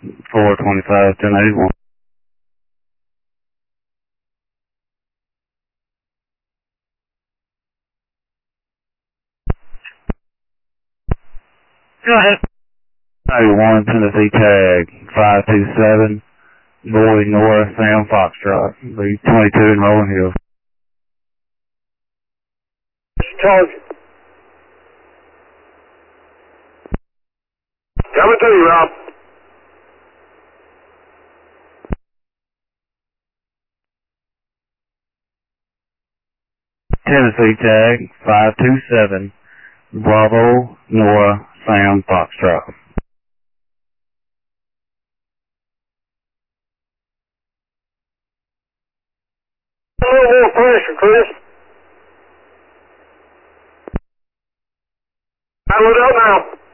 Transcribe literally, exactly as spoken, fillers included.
four twenty-five, ten eighty-one. Go ahead. eighty-one, Tennessee tag, five two seven, Boy North, Sam Foxtrot, B twenty-two in Rolling Hills. Charge. Coming to you, Rob. Tennessee tag, five two seven, Bravo, Nora, Sam Foxtrot. A little more pressure, Chris. I load up now.